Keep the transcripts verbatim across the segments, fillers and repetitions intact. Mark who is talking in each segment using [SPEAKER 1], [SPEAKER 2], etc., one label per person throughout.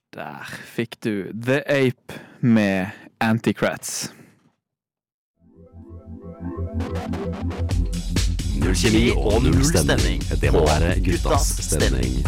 [SPEAKER 1] Der fikk du The Ape med Anticrats.
[SPEAKER 2] Null kjemi og null stemning. Det må være guttas stemning.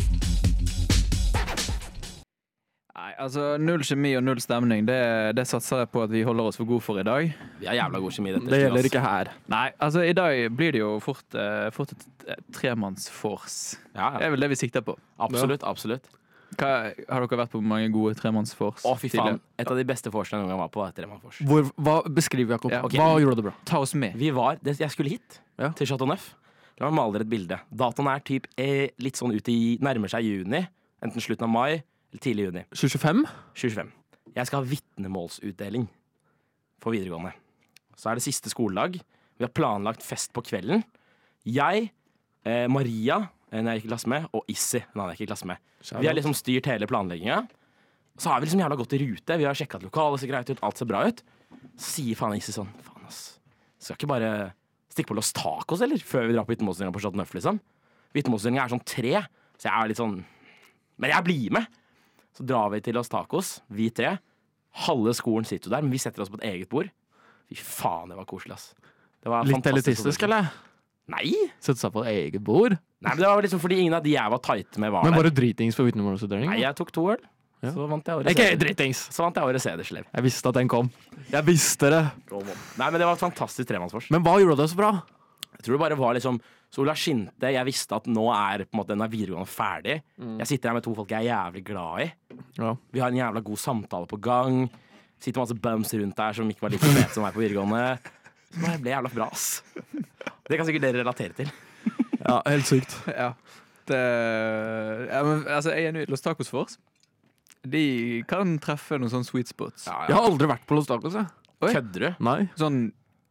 [SPEAKER 1] Nei, altså null kjemi og null stemning, det, det satser jeg på at vi holder oss for god for i dag.
[SPEAKER 2] Vi har jævla god kjemi i dette.
[SPEAKER 3] Det gjelder ikke her.
[SPEAKER 1] Nei, altså i dag blir det jo fort, uh, fort et tremannsfors.
[SPEAKER 2] Ja,
[SPEAKER 1] Det
[SPEAKER 2] ja.
[SPEAKER 1] er vel det vi sikter på.
[SPEAKER 2] Absolutt, absolutt.
[SPEAKER 1] Hva, har dere vært på mange gode tremannsfors?
[SPEAKER 2] Å, fy faen. Et av de beste forsene jeg noen gang var på, var tremannfors.
[SPEAKER 3] Hvor, hva beskriver Jakob?
[SPEAKER 1] Ja, ok.
[SPEAKER 3] Hva gjorde du bra?
[SPEAKER 1] Ta oss med.
[SPEAKER 2] Vi var, det, jeg skulle hit,
[SPEAKER 3] Ja.
[SPEAKER 2] til Chateau Neuf. La meg male dere et bilde. Datoen er typ, eh, litt sånn ut i, nærmer seg juni. Enten slutten av mai, eller tidlig juni.
[SPEAKER 3] tjue tjuefem?
[SPEAKER 2] tjue tjuefem. Jeg skal ha vitnemålsutdeling for videregående. Så er det siste skoledag. Vi har planlagt fest på kvelden. Jeg, eh, Maria, en jeg gikk i klasse med, og Issi, en annen jeg gikk i klasse med. Vi har liksom styrt hele planlegginga. Så har vi liksom jævla gått i rute. Vi har sjekka at lokalet ser greit ut, alt ser bra ut. Så sier faen Issi sånn, faen ass, skal ikke bare stikke på Los Tacos, eller? Før vi drar på vitnemålsutdelinga på Chateau Neuf, liksom. Vitnemålsutdelinga er sånn tre, så jeg er litt sånn, men jeg blir med. Så drar vi til Los Tacos, vi tre. Halve skolen sitter jo der, men vi setter oss på et eget bord. Fy faen, det var koselig, ass. Det var
[SPEAKER 3] Litt
[SPEAKER 2] fantastisk
[SPEAKER 3] elitistisk,
[SPEAKER 2] koselig.
[SPEAKER 3] eller?
[SPEAKER 2] Nei!
[SPEAKER 3] Sette seg på et eget bord?
[SPEAKER 2] Nei, men det var liksom fordi ingen av de jeg var tight med var
[SPEAKER 3] Men
[SPEAKER 2] der.
[SPEAKER 3] bare dritings på vitnemålsutdeling?
[SPEAKER 2] Nei, jeg tok to øl.
[SPEAKER 3] Ja.
[SPEAKER 2] Så vant jeg årets
[SPEAKER 3] Ikke
[SPEAKER 2] Eder-
[SPEAKER 3] dritings!
[SPEAKER 2] Så vant jeg årets Ederslev.
[SPEAKER 3] Jeg visste at den kom. Jeg visste det.
[SPEAKER 2] Nei, men det var et fantastisk tremannsfors.
[SPEAKER 3] Men hva gjorde det så bra?
[SPEAKER 2] Jeg tror det bare var liksom sola skinte. Jeg visste at nå er på en måte denne videregående ferdig. Jeg sitter her med to folk jeg er jævlig glad i.
[SPEAKER 3] Ja.
[SPEAKER 2] Vi har en jævla god samtale på gang. Sitter masse bums rundt der som ikke var like fete som meg på videregående. Så det ble jævla bra, ass. Det kan sikkert dere relatere til.
[SPEAKER 3] Ja, helt sykt.
[SPEAKER 1] Ja. Det, ja, men, altså, jeg er ny i Los Tacos Force. De kan treffe noen sånne sweet spots.
[SPEAKER 2] Ja,
[SPEAKER 3] Jeg har aldri vært på Los Tacos, jeg.
[SPEAKER 1] Oi.
[SPEAKER 2] Kødder du?
[SPEAKER 3] Nei.
[SPEAKER 1] Sånn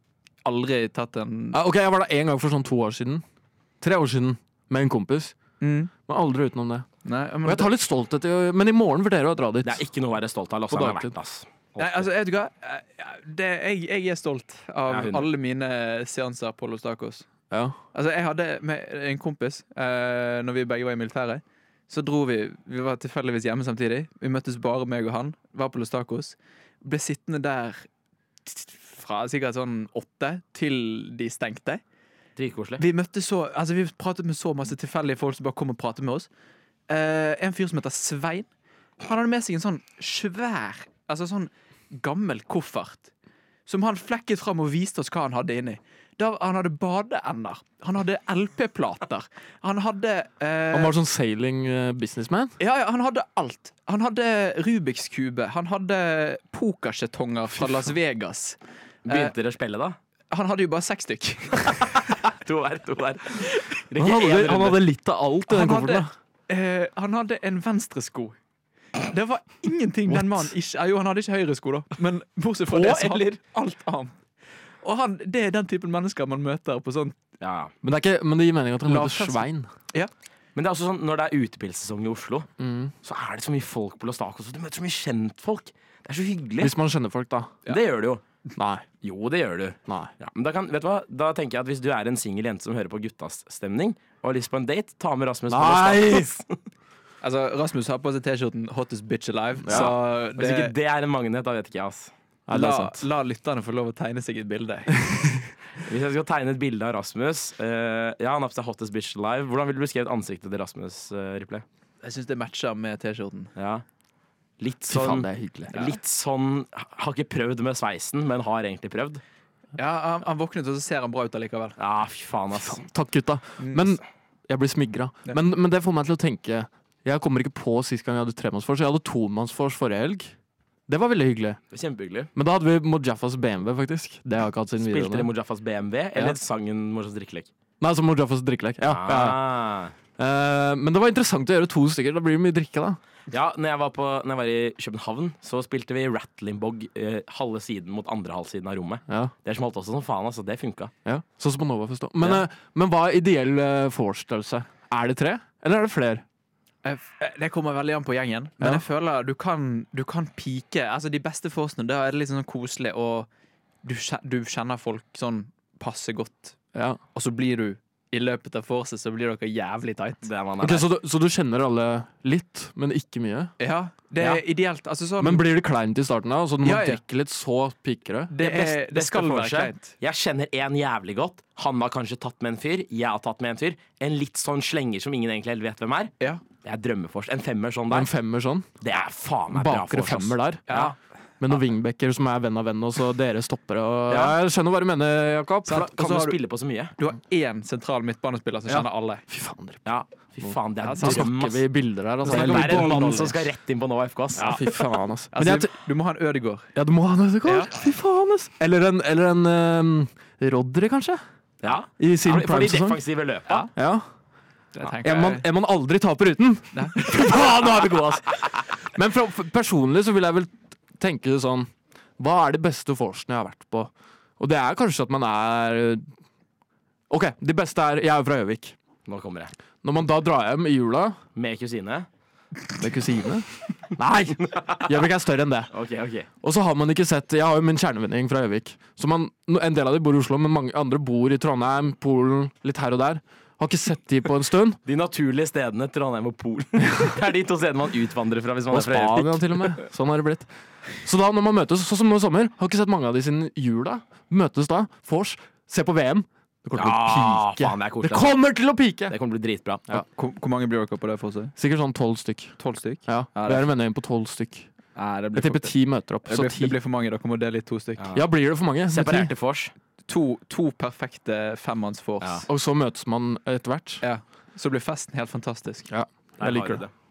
[SPEAKER 1] aldri tatt en
[SPEAKER 3] Ja, ok, jeg var der en gang for sånn to år siden. Tre år siden. Med en kompis.
[SPEAKER 1] mm.
[SPEAKER 3] Men aldri utenom det.
[SPEAKER 1] Nei, men,
[SPEAKER 3] Og jeg tar litt stolthet i å- Men i morgen vurderer jeg å dra dit.
[SPEAKER 2] Det er ikke noe å være stolt av. Lasse
[SPEAKER 3] På
[SPEAKER 2] har
[SPEAKER 3] dagtid.
[SPEAKER 2] vært, ass.
[SPEAKER 1] Nei, altså, vet du hva? Det, jeg, jeg er stolt av
[SPEAKER 2] Ja, hundre.
[SPEAKER 1] alle mine seanser på Los Tacos.
[SPEAKER 3] Ja.
[SPEAKER 1] Altså, jeg hadde med en kompis eh, når vi begge var i militæret. Så dro vi, vi var tilfeldigvis hjemme samtidig. Vi møttes bare meg og han. Var på Los Tacos. Ble sittende der fra sikkert sånn åtte til de stengte.
[SPEAKER 2] Dritkoselig.
[SPEAKER 1] Vi møtte så, altså vi pratet med så masse tilfeldige folk som bare kom og pratet med oss. Eh, en fyr som heter Svein. Han hadde med seg en sånn svær, altså sånn gammel koffert, som han flekket fram og viste oss hva han hadde inni. Da, han hadde badeender, han hadde L P-plater, han hadde eh,
[SPEAKER 3] Han var sånn sailing eh, businessman.
[SPEAKER 1] ja, ja, han hadde alt. Han hadde Rubiks kube, han hadde pokerskjetonger fra Las Vegas.
[SPEAKER 2] Begynte dere å spille, da?
[SPEAKER 1] Han hadde jo bare seks stykk.
[SPEAKER 2] To hver, to hver.
[SPEAKER 3] Han hadde, han hadde litt av alt i den
[SPEAKER 1] Han hadde,
[SPEAKER 3] kofferten.
[SPEAKER 1] eh, han hadde en venstresko. Det var ingenting den mannen ikke Jo, han hadde ikke høyresko, da, men bortsett fra
[SPEAKER 2] På,
[SPEAKER 1] det, så hadde
[SPEAKER 2] eller?
[SPEAKER 1] han alt annet. Og han, det er den typen mennesker man møter på sånn
[SPEAKER 2] Ja.
[SPEAKER 3] Men det, er ikke, men det gir mening at han heter
[SPEAKER 1] Lavklasse.
[SPEAKER 3] Svein.
[SPEAKER 2] Men det er også sånn, når det er utepilsesong i Oslo,
[SPEAKER 3] Mm.
[SPEAKER 2] så er det så mye folk på Los Tacos. Du møter så mye kjentfolk. Det er så hyggelig.
[SPEAKER 3] Hvis man kjenner folk, da.
[SPEAKER 2] Det gjør du jo.
[SPEAKER 3] Nei.
[SPEAKER 2] Jo, det gjør du.
[SPEAKER 3] Nei.
[SPEAKER 2] Ja, men da, kan, vet du hva? Da tenker jeg at hvis du er en singel jente som hører på guttas stemning, og har lyst på en date, ta med Rasmus på
[SPEAKER 3] Nei!
[SPEAKER 2] Los Tacos.
[SPEAKER 1] Altså, Rasmus har på seg T-skjorten 'Hottest bitch alive',
[SPEAKER 2] Ja.
[SPEAKER 1] så
[SPEAKER 2] Hvis ikke
[SPEAKER 1] det,
[SPEAKER 2] det er en magnet, da vet ikke jeg, ass.
[SPEAKER 3] Nei, det er
[SPEAKER 1] la,
[SPEAKER 3] sant.
[SPEAKER 1] la lytterne få lov å tegne seg et bilde.
[SPEAKER 2] Hvis jeg skal tegne et bilde av Rasmus eh, Ja, han har på seg hottest bitch live. Hvordan vil du beskrive ansiktet til Rasmus, uh, Ripley?
[SPEAKER 1] Jeg syns det matcher med T-skjorten.
[SPEAKER 2] Ja. Litt
[SPEAKER 3] Fy faen,
[SPEAKER 2] sånn
[SPEAKER 3] det er hyggelig.
[SPEAKER 2] Litt sånn Har ikke prøvd med sveisen, men har egentlig prøvd.
[SPEAKER 1] Ja, han, han våknet, og så ser han bra ut allikevel.
[SPEAKER 2] Ja, fy faen, ass.
[SPEAKER 3] Takk, gutta. Men jeg blir smigra.
[SPEAKER 1] Ja.
[SPEAKER 3] Men, men det får meg til å tenke. Jeg kommer ikke på sist gang jeg hadde tremannsfors. Jeg hadde tomannsfors forrige helg. Det var veldig hyggelig.
[SPEAKER 2] Kjempehyggelig.
[SPEAKER 3] Men da hadde vi Mojaffas B M W, faktisk. Det har jeg ikke hatt siden
[SPEAKER 2] Spilte dere
[SPEAKER 3] videregående.
[SPEAKER 2] Mojaffas B M W, eller sangen Morsas drikkelek?
[SPEAKER 3] Nei, altså Mojaffas drikkelek. Ja, ja.
[SPEAKER 2] Ah.
[SPEAKER 3] Eh, men det var interessant å gjøre to stykker. Da blir det mye drikke, da.
[SPEAKER 2] Ja, når jeg, var på, når jeg var i København, så spilte vi Rattlingbog eh, halve siden mot andre halvsiden av rommet.
[SPEAKER 3] Ja,
[SPEAKER 2] Det smalt også som faen, altså. Det funka.
[SPEAKER 3] ja. Sånn som på Nova, forstå. Men,
[SPEAKER 2] Ja.
[SPEAKER 3] eh, men hva er ideell uh, vorstørrelse? Er det tre, eller er det flere?
[SPEAKER 1] Jeg f- Det kommer veldig an på gjengen, men
[SPEAKER 3] Ja.
[SPEAKER 1] jeg føler du kan, du kan pike. Altså De beste forsene, da er det litt sånn koselig, og du, kje- du kjenner folk sånn passe godt,
[SPEAKER 3] Ja.
[SPEAKER 1] og så blir du i løpet av vorset så blir dere jævlig tight.
[SPEAKER 2] Det er man
[SPEAKER 3] Ok, så, du, så du kjenner alle litt, men ikke mye?
[SPEAKER 1] Ja, det er
[SPEAKER 2] Ja.
[SPEAKER 1] ideelt. Altså, sånn,
[SPEAKER 3] Men blir det kleint i starten da? Altså når man
[SPEAKER 1] Ja, ja.
[SPEAKER 3] drikker litt, så piker det?
[SPEAKER 1] det,
[SPEAKER 2] Det beste-
[SPEAKER 1] er, det
[SPEAKER 2] beste
[SPEAKER 1] skal være
[SPEAKER 2] vorset-
[SPEAKER 1] kleint.
[SPEAKER 2] Jeg kjenner en jævlig godt. Han har kanskje tatt med en fyr. Jeg har tatt med en fyr. En litt sånn slenger som ingen egentlig helt vet hvem er.
[SPEAKER 1] Ja.
[SPEAKER 2] Det er drømmefors. En femmer sånn
[SPEAKER 3] En
[SPEAKER 2] der.
[SPEAKER 3] femmer sånn?
[SPEAKER 2] Det er faen meg bra
[SPEAKER 3] Bakre
[SPEAKER 2] fors, ass.
[SPEAKER 3] femmer der?
[SPEAKER 2] Ja.
[SPEAKER 3] Med noen wingbacker som er venn av venn, og så dere stopper og
[SPEAKER 1] Ja.
[SPEAKER 3] Jeg skjønner hva du mener, Jakob.
[SPEAKER 2] For da
[SPEAKER 1] Og så
[SPEAKER 2] kan du
[SPEAKER 1] har du-
[SPEAKER 2] spille på så mye.
[SPEAKER 1] Du har én sentral midtbanespiller som
[SPEAKER 3] Ja.
[SPEAKER 1] kjenner alle.
[SPEAKER 3] Fy faen, dere.
[SPEAKER 2] Ja, fy faen, det
[SPEAKER 1] Ja,
[SPEAKER 2] er
[SPEAKER 1] så
[SPEAKER 3] Da
[SPEAKER 2] drøm,
[SPEAKER 3] snakker
[SPEAKER 2] ass.
[SPEAKER 3] vi bilder her. Altså.
[SPEAKER 2] Det
[SPEAKER 3] Jeg
[SPEAKER 2] er
[SPEAKER 3] lurer på-
[SPEAKER 2] en mann
[SPEAKER 1] ball-
[SPEAKER 2] som skal rett inn på Nå F K, ass.
[SPEAKER 3] Ja, fy faen, ass. Men
[SPEAKER 1] Altså,
[SPEAKER 3] jeg,
[SPEAKER 1] du,
[SPEAKER 3] t-
[SPEAKER 1] du må ha en Ødegaard.
[SPEAKER 3] ja, du må ha en Ødegaard.
[SPEAKER 1] Ja.
[SPEAKER 3] Fy faen, ass. Eller en, eller en um, Rodri, kanskje?
[SPEAKER 2] Ja.
[SPEAKER 3] I sin
[SPEAKER 2] For, for de
[SPEAKER 3] prime-sesong.
[SPEAKER 2] defensive løpa.
[SPEAKER 3] Ja.
[SPEAKER 1] Det tenker
[SPEAKER 3] En man,
[SPEAKER 1] jeg.
[SPEAKER 3] en man aldri taper uten.
[SPEAKER 1] Nei.
[SPEAKER 3] Fy faen, nå er vi gode, ass. Men fra, personlig så vil jeg vel tenke det sånn: hva er de beste vorsene jeg har vært på? Og det er kanskje at man er OK, de beste er Jeg er jo fra Gjøvik.
[SPEAKER 2] Nå kommer det.
[SPEAKER 3] Når man da drar hjem i jula
[SPEAKER 2] Med kusine.
[SPEAKER 3] med kusine Nei! Gjøvik er større enn det.
[SPEAKER 2] Ok, ok.
[SPEAKER 3] Og så har man ikke sett Jeg har jo min kjernevenning fra Gjøvik. Så man, en del av de bor i Oslo, men mange andre bor i Trondheim, Polen, litt her og der. Har ikke sett de på en stund.
[SPEAKER 2] De naturlige stedene, Trondheim og Polen. Det er de to stedene man utvandrer fra hvis man
[SPEAKER 3] Og
[SPEAKER 2] er fra Gjøvik.
[SPEAKER 3] Spania til og med. Sånn har det blitt. Så da når man møtes, sånn som nå i sommer, har ikke sett mange av de siden jula. Møtes da, vors, se på V M. Det kommer til
[SPEAKER 2] Ja,
[SPEAKER 3] å pike.
[SPEAKER 2] faen, det er koselig.
[SPEAKER 3] Det kommer til å pike!
[SPEAKER 2] Det kommer til å bli dritbra.
[SPEAKER 3] Ja.
[SPEAKER 1] Hvor, hvor mange blir dere på det forset?
[SPEAKER 3] Sikkert sånn tolv stykk.
[SPEAKER 1] Tolv stykk?
[SPEAKER 3] Ja,
[SPEAKER 1] Ja,
[SPEAKER 3] Vi
[SPEAKER 1] det-
[SPEAKER 3] er en vennegjeng på tolv stykk.
[SPEAKER 1] Nei, det
[SPEAKER 3] Jeg
[SPEAKER 1] blir,
[SPEAKER 3] tipper
[SPEAKER 1] for,
[SPEAKER 3] ti møter opp.
[SPEAKER 1] det,
[SPEAKER 3] Så
[SPEAKER 1] blir,
[SPEAKER 3] ti.
[SPEAKER 1] det blir for mange. Dere må dele i to stykk.
[SPEAKER 2] Ja.
[SPEAKER 3] Ja, blir det for mange? Med ti.
[SPEAKER 2] Separerte vors.
[SPEAKER 1] To, to perfekte femmannsvors.
[SPEAKER 2] Ja.
[SPEAKER 3] Og så møtes man etter hvert.
[SPEAKER 1] Ja. Så blir festen helt fantastisk.
[SPEAKER 3] Ja,
[SPEAKER 2] Der
[SPEAKER 3] jeg liker
[SPEAKER 2] har du
[SPEAKER 3] det.
[SPEAKER 2] det.